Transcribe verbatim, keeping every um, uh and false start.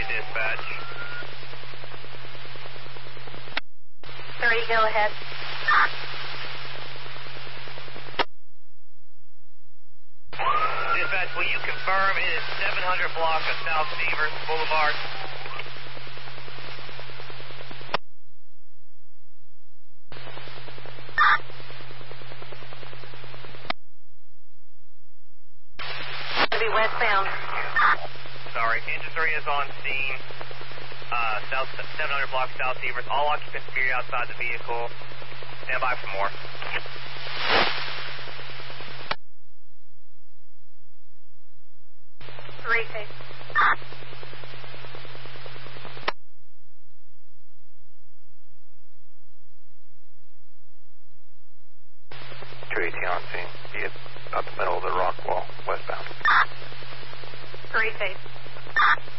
dispatch. three, go ahead. Dispatch, will you confirm it is seven hundred block of South Stevens Boulevard? To be westbound. Sorry, engine three is on scene. Uh, south seven hundred block South Stevens. All occupants appear outside the vehicle. Stand by for more. Three, two. two eighteen on scene. He is about the middle of the rock wall, westbound. Three, two.